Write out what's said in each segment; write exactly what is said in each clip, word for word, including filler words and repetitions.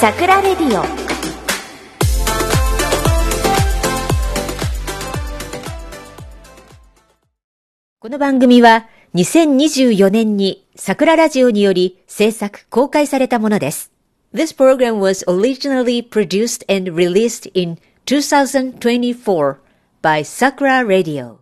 さくらレディオ。この番組はにせんにじゅうよねんにさくらラジオにより制作公開されたものです。This program was originally produced and released in two thousand twenty-four by Sakura Radio。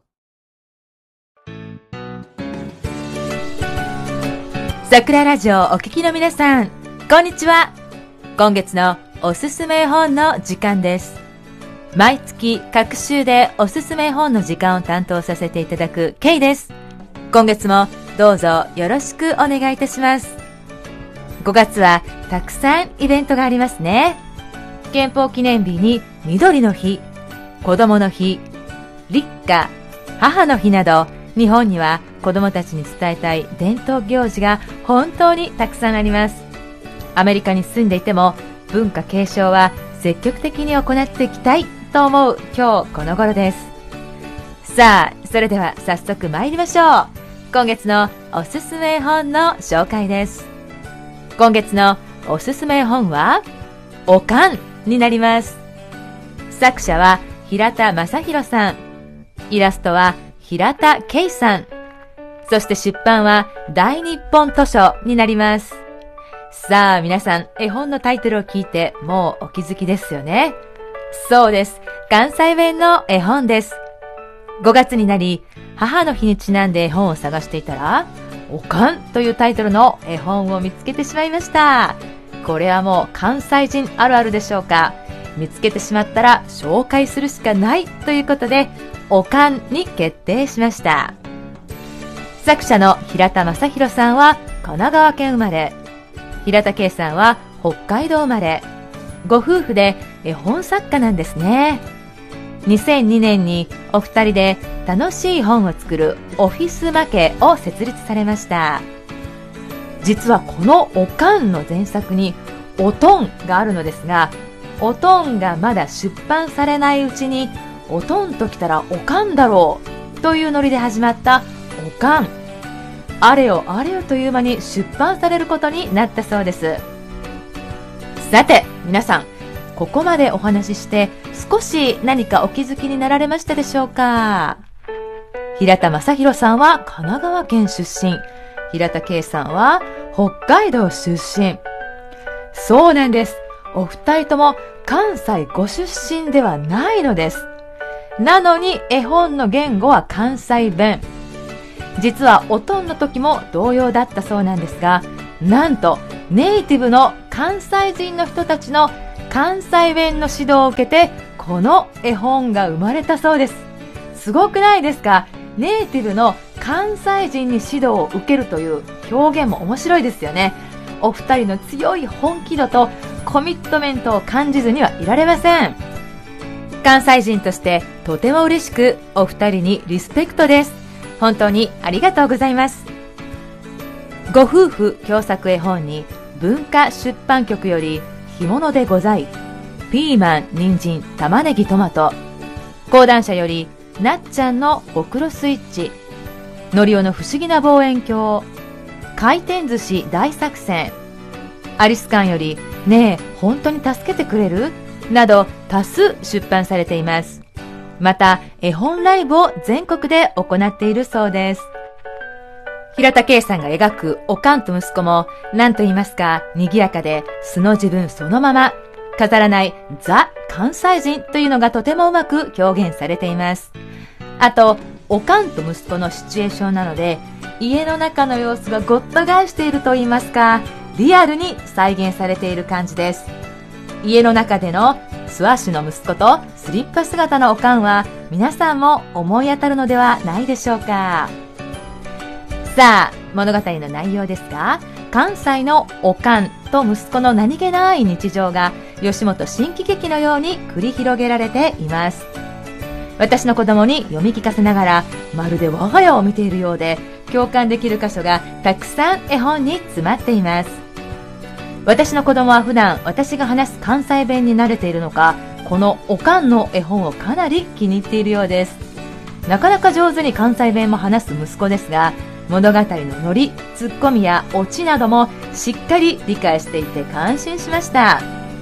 さくらラジオお聞きの皆さん、こんにちは。今月のおすすめ本の時間です。毎月各週でおすすめ本の時間を担当させていただくケイです。今月もどうぞよろしくお願いいたします。ごがつはたくさんイベントがありますね。憲法記念日に緑の日、子供の日、立夏、母の日など、日本には子供たちに伝えたい伝統行事が本当にたくさんあります。アメリカに住んでいても文化継承は積極的に行っていきたいと思う今日この頃です。さあ、それでは早速参りましょう。今月のおすすめ本の紹介です。今月のおすすめ本はおかんになります。作者は平田正宏さん、イラストは平田圭さん、そして出版は大日本図書になります。さあ皆さん、絵本のタイトルを聞いてもうお気づきですよね。そうです、関西弁の絵本です。ごがつになり、母の日にちなんで絵本を探していたら、おかんというタイトルの絵本を見つけてしまいました。これはもう関西人あるあるでしょうか。見つけてしまったら紹介するしかないということで、おかんに決定しました。作者の平田正宏さんは神奈川県生まれ、平田圭さんは北海道生まれ、ご夫婦で絵本作家なんですね。にせんにねんにお二人で楽しい本を作るオフィスマケを設立されました。実はこのおかんの前作におとんがあるのですが、おとんがまだ出版されないうちに、おとんときたらおかんだろうというノリで始まったおかん、あれよあれよという間に出版されることになったそうです。さて皆さん、ここまでお話しして少し何かお気づきになられましたでしょうか。平田正宏さんは神奈川県出身、平田圭さんは北海道出身。そうなんです、お二人とも関西ご出身ではないのです。なのに絵本の言語は関西弁。実はおとんの時も同様だったそうなんですが、なんとネイティブの関西人の人たちの関西弁の指導を受けて、この絵本が生まれたそうです。すごくないですか。ネイティブの関西人に指導を受けるという表現も面白いですよね。お二人の強い本気度とコミットメントを感じずにはいられません。関西人としてとても嬉しく、お二人にリスペクトです。本当にありがとうございます。ご夫婦共作絵本に文化出版局より干物でござい、ピーマン、人参、玉ねぎ、トマト、講談社よりなっちゃんのほくろスイッチ、のりおの不思議な望遠鏡、回転寿司大作戦、アリス館よりねえ本当に助けてくれるなど多数出版されています。また絵本ライブを全国で行っているそうです。平田圭さんが描くおかんと息子も何と言いますか、賑やかで素の自分そのまま、飾らないザ関西人というのがとてもうまく表現されています。あとおかんと息子のシチュエーションなので、家の中の様子がごった返していると言いますか、リアルに再現されている感じです。家の中での素足の息子とスリッパ姿のおかんは皆さんも思い当たるのではないでしょうか。さあ物語の内容ですが、関西のおかんと息子の何気ない日常が吉本新喜劇のように繰り広げられています。私の子供に読み聞かせながら、まるで我が家を見ているようで共感できる箇所がたくさん絵本に詰まっています。私の子供は普段私が話す関西弁に慣れているのか、このおかんの絵本をかなり気に入っているようです。なかなか上手に関西弁も話す息子ですが、物語のノリ、ツッコミやオチなどもしっかり理解していて感心しました。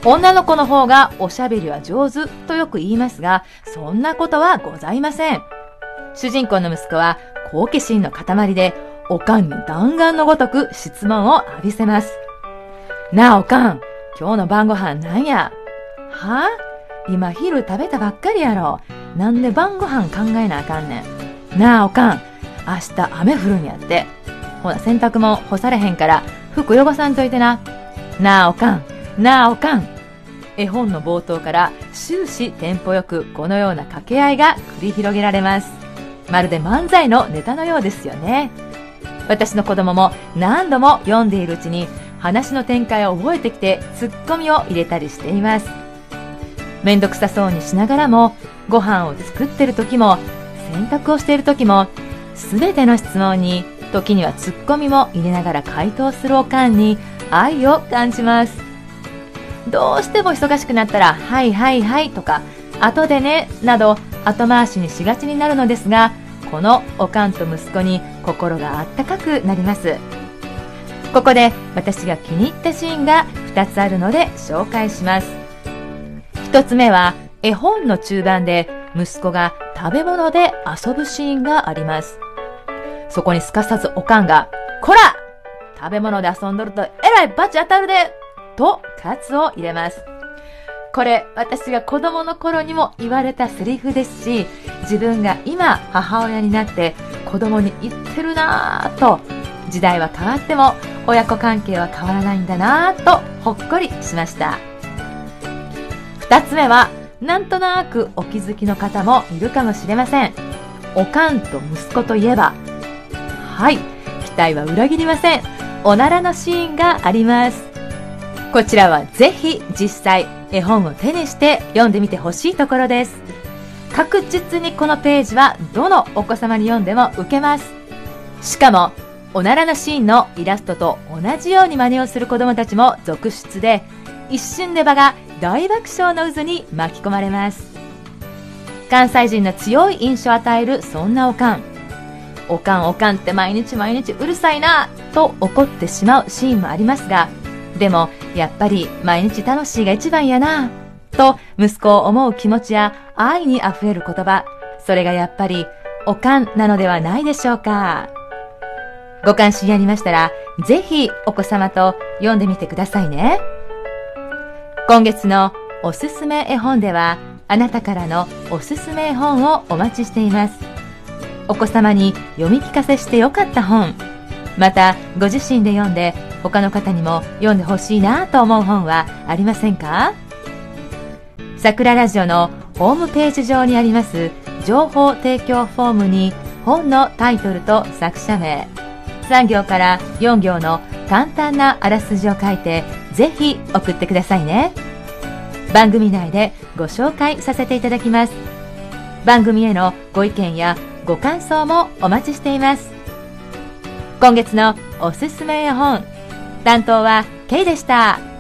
女の子の方がおしゃべりは上手とよく言いますが、そんなことはございません。主人公の息子は好奇心の塊で、おかんに弾丸のごとく質問を浴びせます。なあおかん、今日の晩ご飯なんや？はぁ？今昼食べたばっかりやろ。なんで晩ご飯考えなあかんねん。なあおかん、明日雨降るんやって。ほな洗濯も干されへんから服汚さんといてな。なあおかん、なあおかん。絵本の冒頭から終始テンポよくこのような掛け合いが繰り広げられます。まるで漫才のネタのようですよね。私の子供も何度も読んでいるうちに話の展開を覚えてきてツッコミを入れたりしています。めんどくさそうにしながらも、ご飯を作ってる時も洗濯をしている時も、すべての質問に時にはツッコミも入れながら回答するおかんに愛を感じます。どうしても忙しくなったらはいはいはいとか後でねなど後回しにしがちになるのですが、このおかんと息子に心があったかくなります。ここで私が気に入ったシーンがふたつあるので紹介します。ひとつめは絵本の中盤で息子が食べ物で遊ぶシーンがあります。そこにすかさずおかんが、こら！食べ物で遊んどるとえらい罰当たるでと喝を入れます。これ私が子供の頃にも言われたセリフですし、自分が今母親になって子供に言ってるなぁと、時代は変わっても親子関係は変わらないんだなぁとほっこりしました。二つ目はなんとなくお気づきの方もいるかもしれません。おかんと息子といえば、はい、期待は裏切りません。おならのシーンがあります。こちらはぜひ実際絵本を手にして読んでみてほしいところです。確実にこのページはどのお子様に読んでも受けます。しかもおならのシーンのイラストと同じように真似をする子どもたちも続出で、一瞬で場が大爆笑の渦に巻き込まれます。関西人の強い印象を与えるそんなおかん。おかんおかんって毎日毎日うるさいなと怒ってしまうシーンもありますが、でもやっぱり毎日楽しいが一番やなと息子を思う気持ちや愛にあふれる言葉、それがやっぱりおかんなのではないでしょうか。ご関心ありましたらぜひお子様と読んでみてくださいね。今月のおすすめ絵本では、あなたからのおすすめ絵本をお待ちしています。お子様に読み聞かせしてよかった本、またご自身で読んで他の方にも読んでほしいなと思う本はありませんか？さくらラジオのホームページ上にあります情報提供フォームに本のタイトルと作者名、さん行からよん行の簡単なあらすじを書いてぜひ送ってくださいね。番組内でご紹介させていただきます。番組へのご意見やご感想もお待ちしています。今月のおすすめ絵本、担当はケイでした。